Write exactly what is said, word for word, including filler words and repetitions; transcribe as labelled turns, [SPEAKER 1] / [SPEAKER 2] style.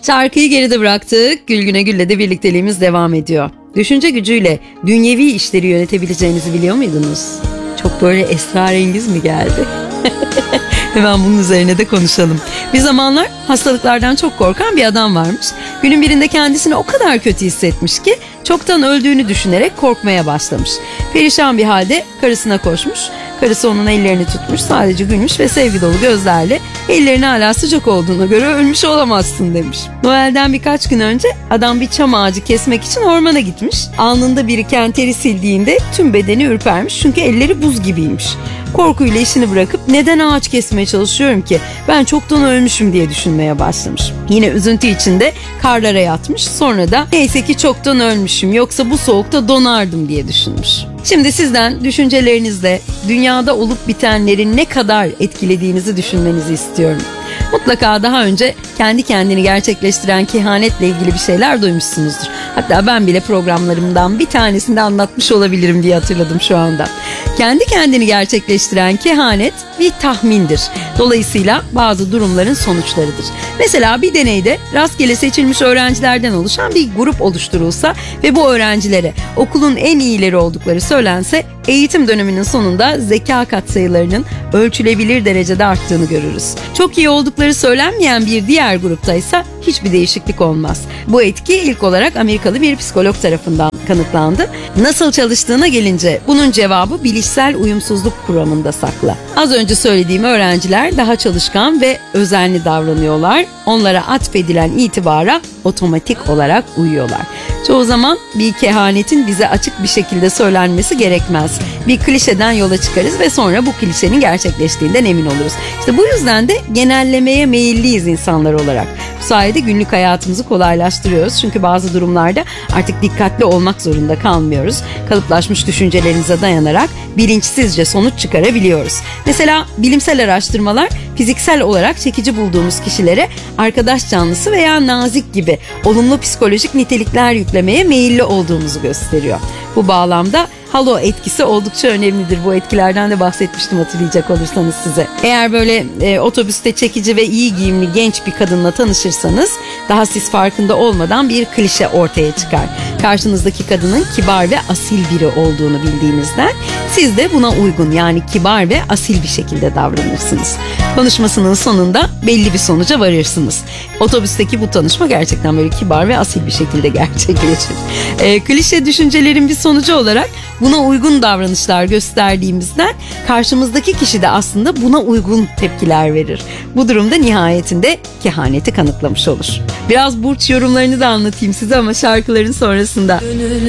[SPEAKER 1] Şarkıyı geride bıraktık. Gülgüne Gül'le de birlikteliğimiz devam ediyor. Düşünce gücüyle dünyevi işleri yönetebileceğinizi biliyor muydunuz? Çok böyle esrarengiz mi geldi? Hemen bunun üzerine de konuşalım. Bir zamanlar hastalıklardan çok korkan bir adam varmış. Günün birinde kendisini o kadar kötü hissetmiş ki çoktan öldüğünü düşünerek korkmaya başlamış. Perişan bir halde karısına koşmuş. Karısı onun ellerini tutmuş, sadece gülmüş ve sevgi dolu gözlerle ellerini hala sıcak olduğuna göre ölmüş olamazsın demiş. Noel'den birkaç gün önce adam bir çam ağacı kesmek için ormana gitmiş. Alnında biriken teri sildiğinde tüm bedeni ürpermiş çünkü elleri buz gibiymiş. Korkuyla işini bırakıp neden ağaç kesmeye çalışıyorum ki, ben çoktan ölmüşüm diye düşünmeye başlamış. Yine üzüntü içinde karlara yatmış, sonra da neyse ki çoktan ölmüşüm, yoksa bu soğukta donardım diye düşünmüş. Şimdi sizden düşüncelerinizle dünyada olup bitenlerin ne kadar etkilediğinizi düşünmenizi istiyorum. Mutlaka daha önce kendi kendini gerçekleştiren kehanetle ilgili bir şeyler duymuşsunuzdur. Hatta ben bile programlarımdan bir tanesinde anlatmış olabilirim diye hatırladım şu anda. Kendi kendini gerçekleştiren kehanet bir tahmindir. Dolayısıyla bazı durumların sonuçlarıdır. Mesela bir deneyde rastgele seçilmiş öğrencilerden oluşan bir grup oluşturulsa ve bu öğrencilere okulun en iyileri oldukları söylense, eğitim döneminin sonunda zeka katsayılarının ölçülebilir derecede arttığını görürüz. Çok iyi oldukları söylenmeyen bir diğer grupta ise hiçbir değişiklik olmaz. Bu etki ilk olarak Amerikalı bir psikolog tarafından kanıtlandı. Nasıl çalıştığına gelince bunun cevabı bilişsel uyumsuzluk kuramında saklı. Az önce söylediğim öğrenciler daha çalışkan ve özenli davranıyorlar. Onlara atfedilen itibara otomatik olarak uyuyorlar. Çoğu zaman bir kehanetin bize açık bir şekilde söylenmesi gerekmez. Bir klişeden yola çıkarız ve sonra bu klişenin gerçekleştiğinden emin oluruz. İşte bu yüzden de genellemeye meyilliyiz insanlar olarak. Bu sayede günlük hayatımızı kolaylaştırıyoruz. Çünkü bazı durumlarda artık dikkatli olmak zorunda kalmıyoruz. Kalıplaşmış düşüncelerimize dayanarak bilinçsizce sonuç çıkarabiliyoruz. Mesela bilimsel araştırmalar fiziksel olarak çekici bulduğumuz kişilere arkadaş canlısı veya nazik gibi olumlu psikolojik nitelikler yüklemeye meyilli olduğumuzu gösteriyor. Bu bağlamda halo etkisi oldukça önemlidir. Bu etkilerden de bahsetmiştim hatırlayacak olursanız size. Eğer böyle e, otobüste çekici ve iyi giyimli genç bir kadınla tanışırsanız daha siz farkında olmadan bir klişe ortaya çıkar. Karşınızdaki kadının kibar ve asil biri olduğunu bildiğinizden siz de buna uygun, yani kibar ve asil bir şekilde davranırsınız. Konuşmasının sonunda belli bir sonuca varırsınız. Otobüsteki bu tanışma gerçekten böyle kibar ve asil bir şekilde gerçekleşir. E, klişe düşüncelerin bir sonucu olarak buna uygun davranışlar gösterdiğimizden karşımızdaki kişi de aslında buna uygun tepkiler verir. Bu durumda nihayetinde kehaneti kanıtlamış olur. Biraz burç yorumlarını da anlatayım size ama şarkıların sonrasında.